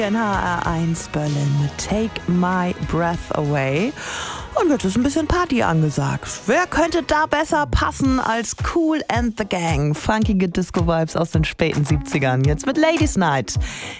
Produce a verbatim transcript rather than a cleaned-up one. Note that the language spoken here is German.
In H R eins Berlin mit Take My Breath Away. Und jetzt ist ein bisschen Party angesagt. Wer könnte da besser passen als Kool and the Gang? Funkige Disco-Vibes aus den späten siebzigern. Jetzt mit Ladies Night.